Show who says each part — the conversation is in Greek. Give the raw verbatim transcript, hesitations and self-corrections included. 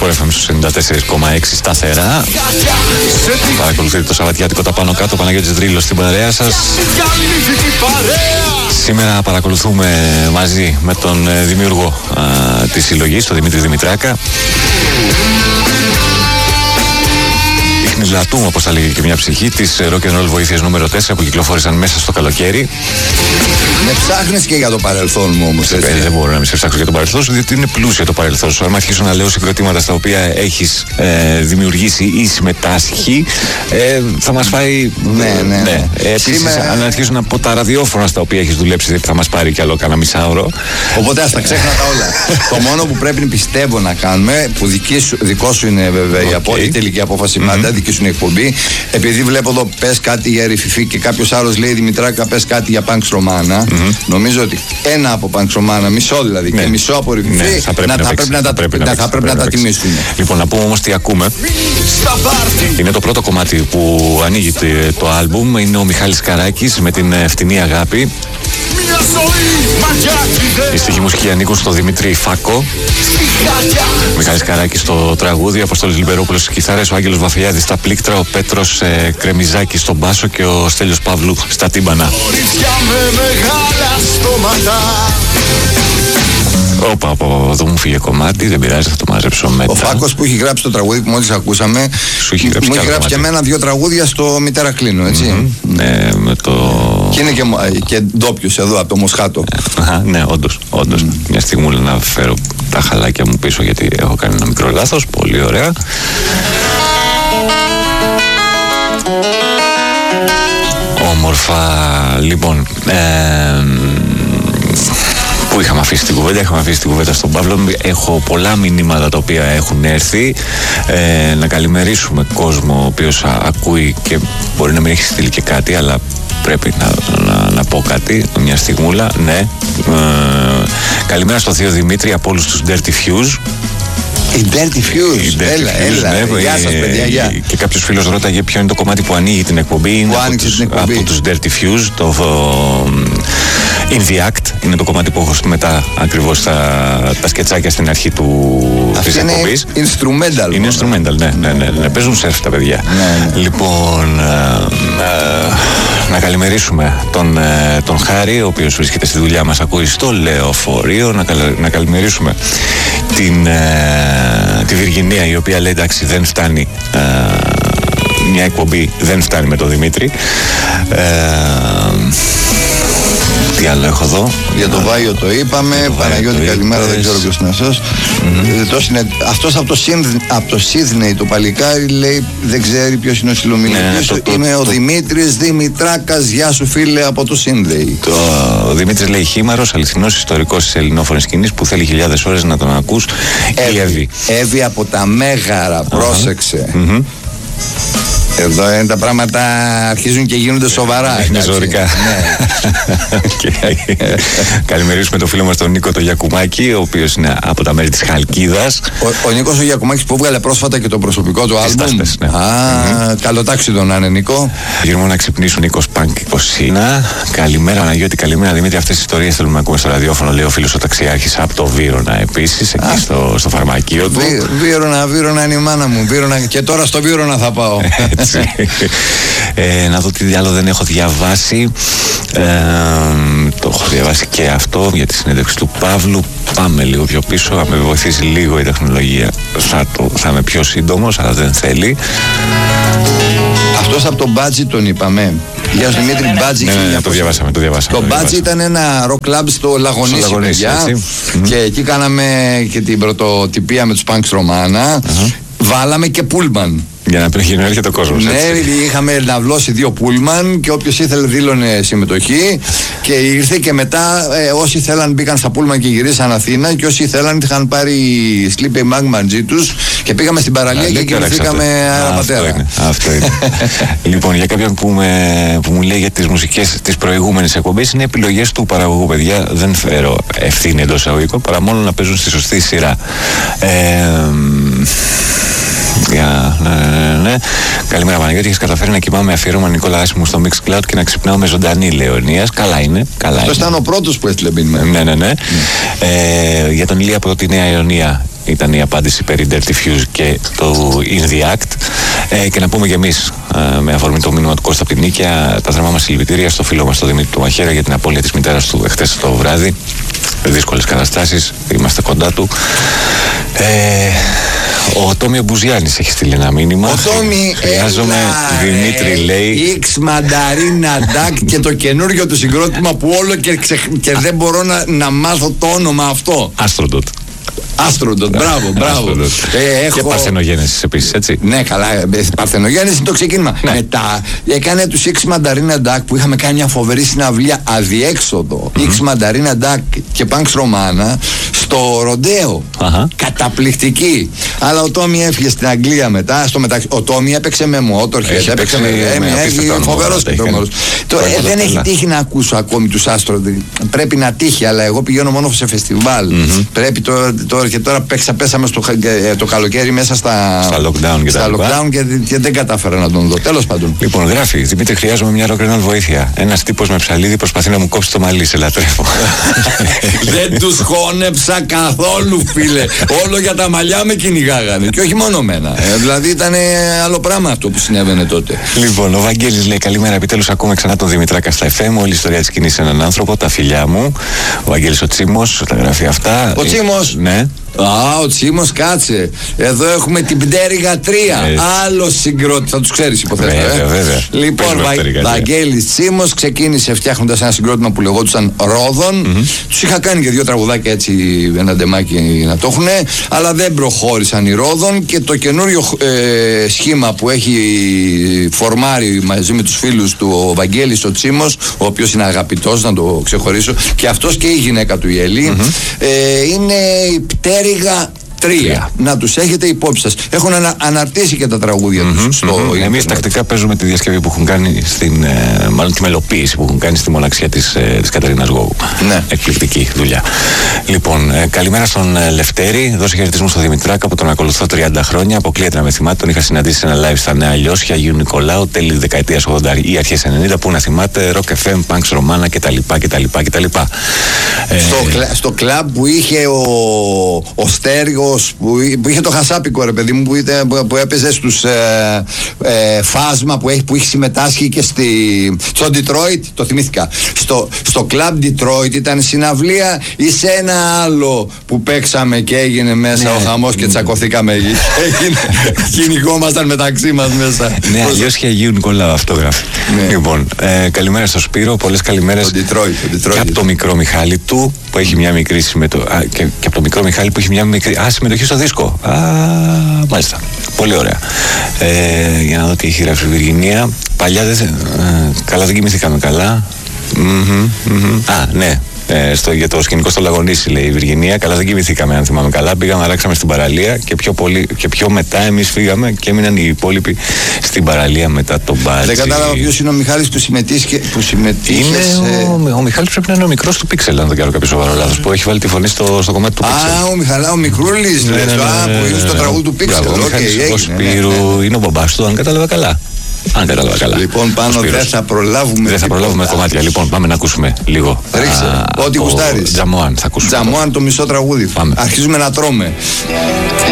Speaker 1: Sport εφ εμ στους ενενήντα τέσσερα κόμμα έξι σταθερά. Παρακολουθείτε το Σαββατιάτικο τα πάνω κάτω. Παναγιώτης Δρύλος στην παρέα σας. Σήμερα παρακολουθούμε μαζί με τον δημιούργο α, της συλλογής, τον Δημήτρη Δημητράκα. Ιχνηλατούμε, όπως θα λέγει και μια ψυχή, της rock and roll βοήθειας νούμερο τέσσερα που κυκλοφόρησαν μέσα στο καλοκαίρι.
Speaker 2: Με ψάχνεις και για το παρελθόν μου όμως, έτσι.
Speaker 1: Ε, δεν μπορώ να μην σε ψάξω για το παρελθόν σου, διότι είναι πλούσιο το παρελθόν σου. Αν αρχίσω να λέω συγκροτήματα στα οποία έχεις ε, δημιουργήσει ή συμμετάσχει, ε, θα μας φάει.
Speaker 2: Ναι, ναι. ναι.
Speaker 1: Ε, επίσης, Σήμερα... αν αρχίσω να πω τα ραδιόφωνα στα οποία έχεις δουλέψει, θα μας πάρει κι άλλο κανένα μισάωρο.
Speaker 2: Οπότε ας τα ξέχνα τα όλα. Το μόνο που πρέπει, πιστεύω, να κάνουμε, που δική σου, δικό σου είναι βέβαια okay. η, απο, η τελική απόφαση mm-hmm. πάντα, δική σου είναι εκπομπή. Επειδή βλέπω εδώ πες κάτι για Ρηφιφή και κάποιος άλλος λέει Δημητράκα, πες κάτι για Πανξ Ρωμάνα. Mm-hmm. Νομίζω ότι ένα από Πανξ Ρωμάνα, μισό δηλαδή, ναι. και μισό από Ρηφιφή, ναι, θα πρέπει να, να, πρέπει να, τα, πρέπει να, θα πρέπει να, να τα τιμήσουμε.
Speaker 1: Λοιπόν, να πούμε όμως τι ακούμε. Είναι το πρώτο κομμάτι που ανοίγει το άλμπουμ. Είναι ο Μιχάλης Καράκης με την Φτηνή Αγάπη. Οι στοιχοί μουσικοί ανήκουν στο Δημήτρη Φάκο. Μιχάλης Καράκης στο τραγούδι, ο Αποστόλης Λιμπερόπουλος στις κιθάρες, ο Άγγελος Βαφιάδης στα πλήκτρα, ο Πέτρος ε, Κρεμιζάκης στον μπάσο και ο Στέλιος Παύλου στα τύμπανα. Όπα, όπα, εδώ μου φύγε κομμάτι, δεν πειράζει, θα το μαζέψω μετά.
Speaker 2: Ο Φάκος που έχει γράψει το τραγούδι που μόλις ακούσαμε,
Speaker 1: σου έχει γράψει,
Speaker 2: μου έχει γράψει και εμένα δύο τραγούδια στο Μητέρα Κλίνου, έτσι.
Speaker 1: Mm-hmm. Ναι, με το...
Speaker 2: Και είναι και, και ντόπιος εδώ από το Μοσχάτο.
Speaker 1: Α, ναι, όντως, όντως. Mm. Μια στιγμή να φέρω τα χαλάκια μου πίσω γιατί έχω κάνει ένα μικρό λάθος, πολύ ωραία. Όμορφα, λοιπόν, ε, που είχαμε αφήσει την κουβέντα, είχαμε αφήσει την κουβέντα στον Παύλο. Έχω πολλά μηνύματα τα οποία έχουν έρθει. Ε, να καλημερίσουμε κόσμο ο οποίος ακούει και μπορεί να μην έχει στείλει και κάτι, αλλά πρέπει να, να, να πω κάτι, μια στιγμούλα. Ναι. Ε, καλημέρα στο Θείο Δημήτρη από όλους τους Dirty Fuse.
Speaker 2: Η Dirty Fuse, Dirty έλα, Fuse, έλα, ναι, γεια σας παιδιά, γεια.
Speaker 1: Και κάποιος φίλος ρώταγε ποιο είναι το κομμάτι που ανοίγει την εκπομπή. Είναι από τους,
Speaker 2: την εκπομπή.
Speaker 1: από τους Dirty Fuse, το uh, In the Act, είναι το κομμάτι που έχω μετά ακριβώς τα, τα σκετσάκια στην αρχή του, της εκπομπής.
Speaker 2: Είναι instrumental.
Speaker 1: Είναι instrumental, ναι, ναι, ναι, ναι, παίζουν σερφ τα παιδιά.
Speaker 2: Ναι, ναι.
Speaker 1: Λοιπόν, uh, uh, να καλημερίσουμε τον, uh, τον Χάρη, ο οποίος βρίσκεται στη δουλειά μας, ακούει στο λεωφορείο, να, καλ, να καλημερίσουμε την... Uh, τη Βιργινία, η οποία λέει εντάξει δεν φτάνει α, μια εκπομπή, δεν φτάνει με τον Δημήτρη. ε, τι άλλο έχω εδώ?
Speaker 2: Για το Βάιο το είπαμε. Το Παναγιώτη καλημέρα, δεν ξέρω ποιος είναι αυτός. Mm-hmm. Αυτός από το, από το Σίδνεϊ το παλικάρι λέει δεν ξέρει ποιος είναι ο συλλομιλητής του. Ναι, είμαι το, ο το, Δημήτρης Δημητράκας, γεια σου φίλε από το Σίδνεϊ.
Speaker 1: Το, ο Δημήτρης λέει χήμαρος, αληθινός ιστορικός της ελληνόφωνης σκηνής που θέλει χιλιάδες ώρες να τον ακούς.
Speaker 2: Εύη, Εύη από τα Μέγαρα, πρόσεξε.
Speaker 1: Uh-huh. Mm-hmm.
Speaker 2: Εδώ είναι τα πράγματα αρχίζουν και γίνονται σοβαρά.
Speaker 1: Είναι ζωρικά.
Speaker 2: Ναι.
Speaker 1: Καλημερίσουμε τον φίλο μας τον Νίκο τον Γιακουμάκη, ο οποίος είναι από τα μέρη της Χαλκίδας.
Speaker 2: Ο, ο Νίκος ο Γιακουμάκης που έβγαλε πρόσφατα και το προσωπικό του άλμπουμ.
Speaker 1: Ναι.
Speaker 2: Α, mm-hmm. καλοτάξιδο να είναι, Νίκο.
Speaker 1: Γυρνούμε να ξυπνήσουν Νίκος Πανκ είκοσι. Καλημέρα Αναγιώτη, καλημέρα Δημήτρη. Αυτές τις ιστορίες θέλουμε να ακούμε στο ραδιόφωνο, λέει ο φίλος ο ταξιάρχης από το Βύρωνα επίσης, εκεί στο, στο φαρμακείο του.
Speaker 2: Βύρωνα, Βύρωνα είναι η μάνα μου. Βύρωνα, και τώρα στο Βύρωνα θα πάω.
Speaker 1: ε, να δω τι άλλο δεν έχω διαβάσει. Ε, το έχω διαβάσει και αυτό για τη συνέντευξη του Παύλου. Πάμε λίγο πιο πίσω. Αν με βοηθήσει λίγο η τεχνολογία θα, το, θα είμαι πιο σύντομος, αλλά δεν θέλει.
Speaker 2: Αυτός από τον Μπάτζι τον είπαμε. Γεια σου Δημήτρη, Μπάτζι.
Speaker 1: Ναι, ναι, ναι, το διαβάσαμε, το διαβάσαμε.
Speaker 2: Το Μπάτζι ήταν ένα rock club στο Λαγονίσι, παιδιά. Και εκεί κάναμε και την πρωτοτυπία με τους Πανξ Ρωμάνα. Uh-huh. Βάλαμε και πούλμαν.
Speaker 1: Για να πρέπει να έρχεται ο κόσμος.
Speaker 2: Ναι, είχαμε ναυλώσει δύο πούλμαν και όποιος ήθελε δήλωνε συμμετοχή. Και ήρθε και μετά ε, όσοι θέλαν μπήκαν στα πούλμαν και γυρίσαν Αθήνα. Και όσοι θέλαν είχαν πάρει sleeping bag μαζί τους. Και πήγαμε στην παραλία και κοιμηθήκαμε αέρα πατέρα.
Speaker 1: Αυτό είναι. Αυτό είναι. Λοιπόν, για κάποιον που, με, που μου λέει για τις μουσικές της προηγούμενης εκπομπής, είναι επιλογές του παραγωγού, παιδιά. Δεν φέρω ευθύνη εντός εισαγωγικών παρά μόνο να παίζουν στη σωστή σειρά. Ε, Για, ναι, ναι, ναι. Καλημέρα Παναγιώτη, έχεις καταφέρει να κοιμάμαι αφιέρωμα Νικόλα Άσιμου στο Mixcloud και να ξυπνάω με ζωντανή Λεωνίας. Καλά είναι, καλά.
Speaker 2: Αυτό ήταν ο πρώτος που έστειλε μήνυμα.
Speaker 1: Ναι, ναι, ναι. Mm. Ε, για τον Ηλία από τη Νέα Ιωνία. ήταν η απάντηση περί Dirty Fuse και το In The Act. Ε, και να πούμε και εμείς, ε, με αφορμή το μήνυμα του Κώστα από την Νίκαια, τα θερμά μας συλληπιτήρια στο φίλο μας τον Δημήτρη του Μαχαίρα για την απώλεια της μητέρας του εχθές το βράδυ. Δύσκολες καταστάσεις, είμαστε κοντά του. Ε, ο Τόμι Μπουζιάννης έχει στείλει ένα μήνυμα.
Speaker 2: Ο Τόμι,
Speaker 1: χρειάζομαι,
Speaker 2: έλα,
Speaker 1: Δημήτρη,
Speaker 2: ε,
Speaker 1: λέει.
Speaker 2: X Μανταρίνα Ντάκ και το καινούργιο του συγκρότημα που όλο και, ξε, και δεν μπορώ να, να μάθω το όνομα αυτό.
Speaker 1: Άστροντοτ.
Speaker 2: Άστροντοτ, μπράβο, μπράβο.
Speaker 1: Ε, έχω... Και Παρθενογέννηση επίσης, έτσι.
Speaker 2: Ναι, καλά. Παρθενογέννηση είναι το ξεκίνημα. Ναι. Μετά έκανε του X Μανταρίνα Ντάκ που είχαμε κάνει μια φοβερή συναυλία αδιέξοδο. Mm-hmm. X Μανταρίνα Ντάκ και Pax Romana στο Ροντέο. Uh-huh. Καταπληκτική. Αλλά ο Τόμι έφυγε στην Αγγλία μετά. Στο μεταξύ, ο Τόμι έπαιξε με Motorhead. Έπαιξε με. Έχει φοβερό τρόμο. Δεν έχει τύχει να ακούσω ακόμη του Άστροντοτ. Πρέπει να τύχει, αλλά εγώ πηγαίνω μόνο σε φεστιβάλ. Πρέπει τώρα. Και τώρα παίξα, πέσαμε στο το καλοκαίρι μέσα στα,
Speaker 1: στα lockdown, και,
Speaker 2: στα lockdown και, και δεν κατάφερα να τον δω. Τέλος πάντων.
Speaker 1: Λοιπόν, γράφει: Δημήτρη, χρειάζομαι μια rock and roll βοήθεια. Ένας τύπος με ψαλίδι προσπαθεί να μου κόψει το μαλλί, σε λατρεύω.
Speaker 2: Δεν τους χώνεψα καθόλου, φίλε. Όλο για τα μαλλιά με κυνηγάγανε. Και όχι μόνο μένα. Ε, δηλαδή ήταν άλλο πράγμα αυτό που συνέβαινε τότε.
Speaker 1: Λοιπόν, ο Βαγγέλης λέει: καλημέρα, επιτέλους ακούμε ξανά τον Δημητράκα στα εφ εμ. Όλη η ιστορία της σκηνής σε έναν άνθρωπο, τα φιλιά μου. Ο Βαγγέλης ο Τσίμος, τα γράφει αυτά.
Speaker 2: Ο Τσίμος.
Speaker 1: Ναι.
Speaker 2: Α, ο Τσίμος, κάτσε. Εδώ έχουμε την Πτέρυγα τρία. Ε, Άλλο συγκρότημα. Θα τους ξέρεις, υποθέτω.
Speaker 1: Βέβαια, ε. βέβαια.
Speaker 2: Λοιπόν, Βα... Βαγγέλης Τσίμος ξεκίνησε φτιάχνοντας ένα συγκρότημα που λεγόντουσαν Ρόδων. Mm-hmm. Τους είχα κάνει και δύο τραγουδάκια έτσι, ένα ντεμάκι να το έχουν. Αλλά δεν προχώρησαν οι Ρόδων. Και το καινούριο ε, σχήμα που έχει φορμάρει μαζί με τους φίλους του ο Βαγγέλης ο Τσίμος, ο οποίος είναι αγαπητός, να το ξεχωρίσω, και αυτός και η γυναίκα του η Ελή, mm-hmm. ε, είναι η Πτέρυγα τρία. Να τους έχετε υπόψη σας. Έχουν ανα, αναρτήσει και τα τραγούδια mm-hmm, τους στο mm-hmm.
Speaker 1: Εμείς τακτικά παίζουμε τη διασκευή που έχουν κάνει στην, ε, μάλλον τη μελοποίηση που έχουν κάνει στη μοναξιά της, ε, της Κατερίνας Γόγου. Ναι. Εκπληκτική δουλειά. Λοιπόν, ε, καλημέρα στον ε, Λευτέρη. Δώσε χαιρετισμού στον Δημητράκα που τον ακολουθώ τριάντα χρόνια. Αποκλείεται να με θυμάται. Τον είχα συναντήσει σε ένα live στα Νέα Λιώσια, Αγίου Νικολάου, τέλη δεκαετίας ογδόντα ή αρχές ενενήντα. Που να θυμάται Rock εφ εμ, Pax Romana κτλ. κτλ, κτλ. Ε,
Speaker 2: στο, στο κλαμπ που είχε ο, ο Στέργος, που, που είχε το χασάπικο, ρε παιδί μου, που, είτε, που, που έπαιζε στους ε, ε, φάσμα που έχει, που έχει συμμετάσχει και στη, στο Detroit, το θυμήθηκα. Στο, στο κλαμπ Detroit ήταν συναυλία ή σε ένα άλλο που παίξαμε και έγινε μέσα ναι, ο χαμός και τσακωθήκαμε. Έγινε, κυνηγόμασταν μεταξύ μας μέσα.
Speaker 1: Ναι, αλλιώς και Αγίου Νικολάου, αυτό γράφει. Ναι. Λοιπόν, ε, καλημέρα στο Σπύρο, πολλές καλημέρες.
Speaker 2: Το Detroit, το Detroit.
Speaker 1: Και από το μικρό Μιχάλη του που έχει μια μικρή συμμετοχή. Και, και από το μικρό Μιχάλη που έχει μια μικρή. Α, συμμετοχή στο δίσκο. Α, μάλιστα. Πολύ ωραία. Ε, για να δω τι έχει γράψει η Βιργινία. Παλιά δεν. Ε, καλά, δεν κοιμηθήκαμε καλά. Mm-hmm, mm-hmm. Α, ναι. Ε, στο, για το σκηνικό στο Λαγονίσι, λέει η Βιργινία. Καλά, δεν κοιμηθήκαμε, αν θυμάμαι καλά. Πήγαμε, αλλάξαμε στην παραλία και πιο, πολύ, και πιο μετά εμείς φύγαμε και έμειναν οι υπόλοιποι στην παραλία μετά τον μπάτσι.
Speaker 2: Δεν κατάλαβα ποιος είναι ο Μιχάλης που συμμετείχε. Που συμμετείχε
Speaker 1: είναι σε... ο, ο Μιχάλης πρέπει να είναι ο μικρός του Πίξελ, αν δεν κάνω κάποιο σοβαρό λάθος, που έχει βάλει τη φωνή στο, στο κομμάτι του Πίξελ.
Speaker 2: Α, ο Μιχαλά, ο Μικρούλης, ναι, ναι, ναι, ναι, ναι,
Speaker 1: που
Speaker 2: είναι στο τραγούδι του Πίξελ.
Speaker 1: Ο Μιχάλης Σπύρου είναι ο μπαμπάς του, αν κατάλαβα καλά. Αν κατάλαβα καλά.
Speaker 2: Λοιπόν, πάνω δεν θα προλάβουμε.
Speaker 1: Δεν θα προλάβουμε κομμάτια. Λοιπόν, πάμε να ακούσουμε λίγο.
Speaker 2: Ρίξε. Ό,τι γουστάρεις.
Speaker 1: Τζαμόαν θα ακούσουμε.
Speaker 2: Τζαμόαν, το μισό τραγούδι. Πάμε. Αρχίζουμε να τρώμε.